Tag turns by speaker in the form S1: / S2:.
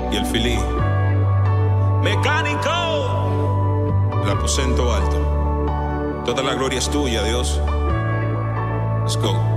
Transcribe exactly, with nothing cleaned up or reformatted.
S1: y el filí. Mecánico, el aposento alto. Toda la gloria es tuya, Dios. Let's go.